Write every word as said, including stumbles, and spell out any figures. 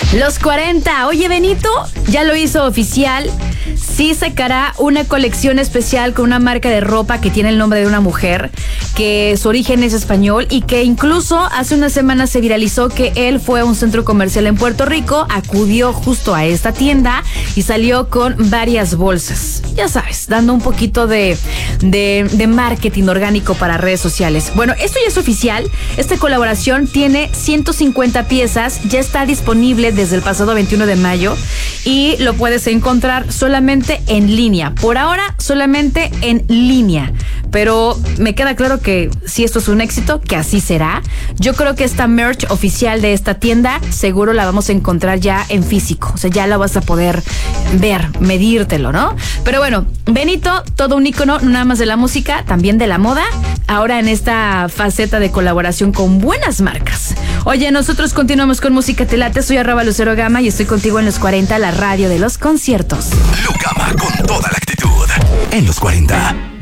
Los cuarenta. Oye, Benito ya lo hizo oficial. Sí sacará una colección especial con una marca de ropa que tiene el nombre de una mujer, que su origen es español y que incluso hace unas semanas se viralizó que él fue a un centro comercial en Puerto Rico, acudió justo a esta tienda y salió con varias bolsas. Ya sabes, dando un poquito de, de, de marketing orgánico para redes sociales. Bueno, esto ya es oficial. Esta colaboración tiene ciento cincuenta piezas, ya está disponible desde el pasado veintiuno de mayo y lo puedes encontrar solamente en línea. Por ahora, solamente en línea. Pero me queda claro que si esto es un éxito, que así será. Yo creo que esta merch oficial de esta tienda seguro la vamos a encontrar ya en físico. O sea, ya la vas a poder ver, medírtelo, ¿no? Pero bueno, Benito, todo un ícono, no nada más de la música, también de la moda. Ahora en esta faceta de colaboración con buenas marcas. Oye, nosotros continuamos con Música Te Late. Soy arroba Lucero Gama y estoy contigo en los cuarenta, la radio de los conciertos. Lucama con toda la actitud en los cuarenta.